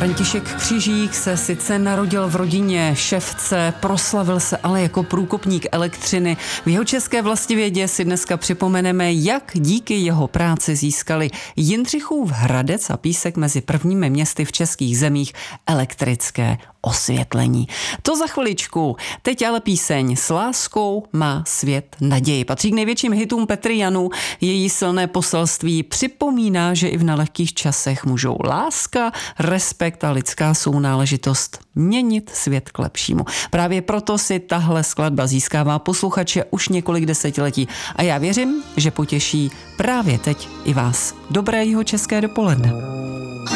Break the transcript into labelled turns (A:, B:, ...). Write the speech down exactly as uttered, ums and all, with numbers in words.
A: František Křižík se sice narodil v rodině ševce, proslavil se ale jako průkopník elektřiny. V jeho české vlastivědě si dneska připomeneme, jak díky jeho práci získali Jindřichův Hradec a Písek mezi prvními městy v českých zemích elektrické osvětlení. To za chviličku. Teď ale píseň S láskou má svět naději. Patří k největším hitům Petry Janu. Její silné poselství připomíná, že i v nelehkých časech můžou láska, respekt a lidská sounáležitost měnit svět k lepšímu. Právě proto si tahle skladba získává posluchače už několik desetiletí a já věřím, že potěší právě teď i vás. Dobré jihočeské dopoledne.